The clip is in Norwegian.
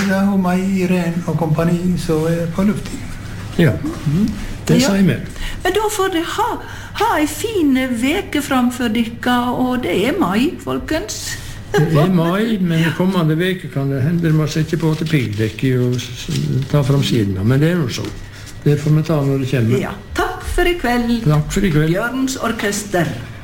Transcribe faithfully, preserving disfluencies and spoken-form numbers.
Frida og meg, Irene og kompani, så er på luften. Ja, det sier vi. Men da får dere ha, ha en fin veke framfor dere, og det er mai, folkens. Det er mai, men i kommende veke kan det hende man sette på til pildekket og ta fram siden, men det er noe så. Det får vi ta når det kommer. Ja, takk for i kveld. Takk for i kveld. Bjørns orkester.